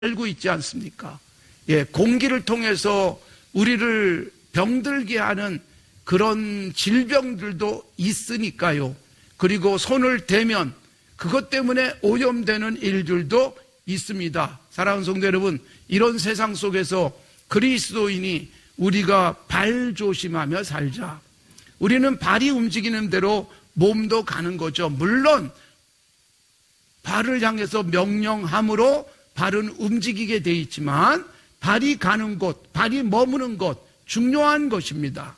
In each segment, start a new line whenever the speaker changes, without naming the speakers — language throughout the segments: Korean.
알고 있지 않습니까? 예, 공기를 통해서 우리를 병들게 하는 그런 질병들도 있으니까요. 그리고 손을 대면 그것 때문에 오염되는 일들도 있습니다. 사랑하는 성도 여러분, 이런 세상 속에서 그리스도인이 우리가 발 조심하며 살자. 우리는 발이 움직이는 대로 몸도 가는 거죠. 물론 발을 향해서 명령함으로 발은 움직이게 돼 있지만 발이 가는 곳, 발이 머무는 곳 중요한 것입니다.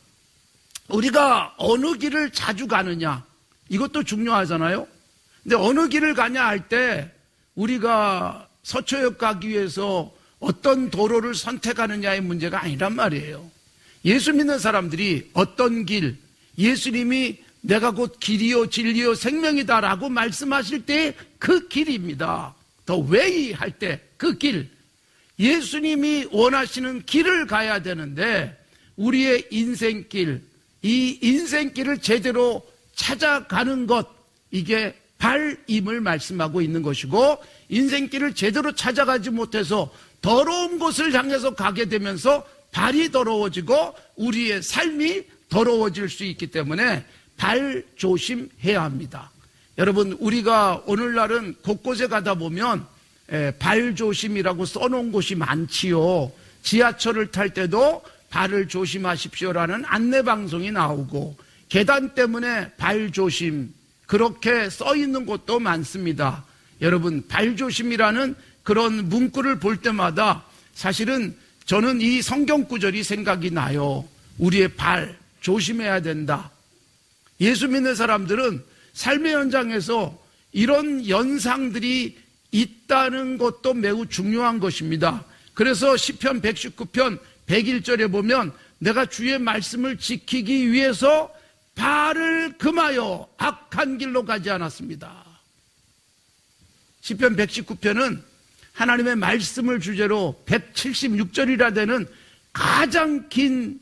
우리가 어느 길을 자주 가느냐, 이것도 중요하잖아요. 근데 어느 길을 가냐 할 때 우리가 서초역 가기 위해서 어떤 도로를 선택하느냐의 문제가 아니란 말이에요. 예수 믿는 사람들이 어떤 길, 예수님이 내가 곧 길이요 진리요 생명이다라고 말씀하실 때 그 길입니다. 더 웨이 할 때 그 길, 예수님이 원하시는 길을 가야 되는데 우리의 인생길, 이 인생길을 제대로 찾아가는 것, 이게 발임을 말씀하고 있는 것이고, 인생길을 제대로 찾아가지 못해서 더러운 곳을 향해서 가게 되면서 발이 더러워지고 우리의 삶이 더러워질 수 있기 때문에 발 조심해야 합니다. 여러분, 우리가 오늘날은 곳곳에 가다 보면 발 조심이라고 써놓은 곳이 많지요. 지하철을 탈 때도 발을 조심하십시오라는 안내방송이 나오고, 계단 때문에 발 조심, 그렇게 써 있는 곳도 많습니다. 여러분, 발 조심이라는 그런 문구를 볼 때마다 사실은 저는 이 성경 구절이 생각이 나요. 우리의 발 조심해야 된다. 예수 믿는 사람들은 삶의 현장에서 이런 연상들이 있다는 것도 매우 중요한 것입니다. 그래서 시편 119편 101절에 보면 내가 주의 말씀을 지키기 위해서 발을 금하여 악한 길로 가지 않았습니다. 시편 119편은 하나님의 말씀을 주제로 176절이라 되는 가장 긴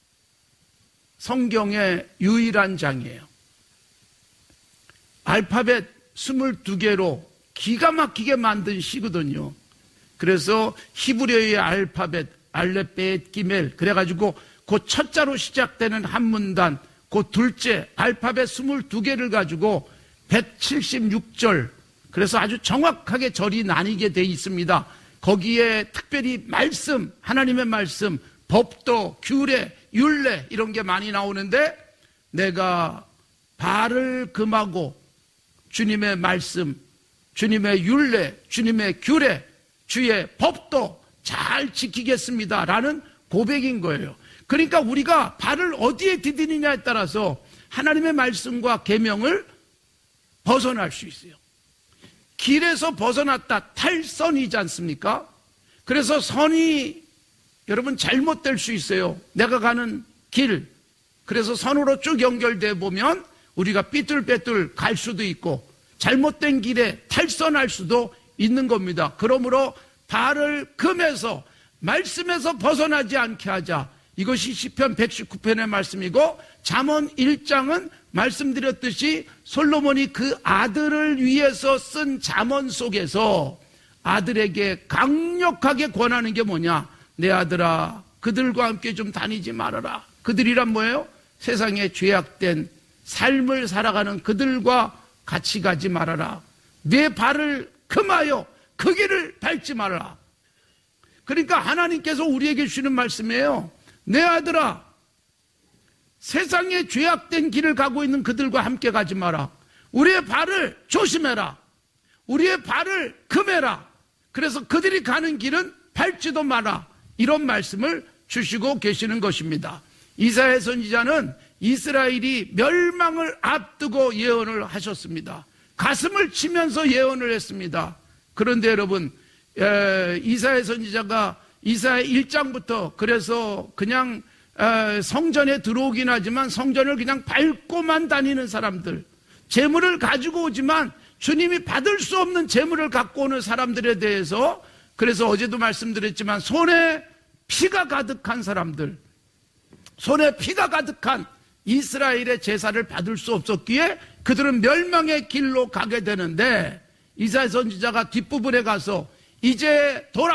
성경의 유일한 장이에요. 알파벳 22개로 기가 막히게 만든 시거든요. 그래서 히브리어의 알파벳, 알렙, 베벳, 기멜, 그래가지고 그 첫 자로 시작되는 한 문단, 그 둘째 알파벳 22개를 가지고 176절, 그래서 아주 정확하게 절이 나뉘게 돼 있습니다. 거기에 특별히 말씀, 하나님의 말씀, 법도, 규례, 율례 이런 게 많이 나오는데, 내가 발을 금하고 주님의 말씀, 주님의 율례, 주님의 규례, 주의 법도 잘 지키겠습니다 라는 고백인 거예요. 그러니까 우리가 발을 어디에 디디느냐에 따라서 하나님의 말씀과 계명을 벗어날 수 있어요. 길에서 벗어났다, 탈선이지 않습니까? 그래서 선이 여러분 잘못될 수 있어요. 내가 가는 길, 그래서 선으로 쭉 연결돼 보면 우리가 삐뚤빼뚤 갈 수도 있고 잘못된 길에 탈선할 수도 있는 겁니다. 그러므로 발을 금해서 말씀에서 벗어나지 않게 하자. 이것이 시편 119편의 말씀이고, 잠언 1장은 말씀드렸듯이 솔로몬이 그 아들을 위해서 쓴 잠언 속에서 아들에게 강력하게 권하는 게 뭐냐? 내 아들아, 그들과 함께 좀 다니지 말아라. 그들이란 뭐예요? 세상에 죄악된 삶을 살아가는 그들과 같이 가지 말아라. 내 발을 금하여 그 길을 밟지 말아라. 그러니까 하나님께서 우리에게 주시는 말씀이에요. 내 아들아, 세상에 죄악된 길을 가고 있는 그들과 함께 가지 마라. 우리의 발을 조심해라. 우리의 발을 금해라. 그래서 그들이 가는 길은 밟지도 마라. 이런 말씀을 주시고 계시는 것입니다. 이사야 선지자는 이스라엘이 멸망을 앞두고 예언을 하셨습니다. 가슴을 치면서 예언을 했습니다. 그런데 여러분, 이사야 선지자가 이사야 1장부터 그래서 그냥 성전에 들어오긴 하지만 성전을 그냥 밟고만 다니는 사람들, 재물을 가지고 오지만 주님이 받을 수 없는 재물을 갖고 오는 사람들에 대해서, 그래서 어제도 말씀드렸지만 손에 피가 가득한 사람들, 손에 피가 가득한 이스라엘의 제사를 받을 수 없었기에 그들은 멸망의 길로 가게 되는데, 이사야 선지자가 뒷부분에 가서 이제 돌아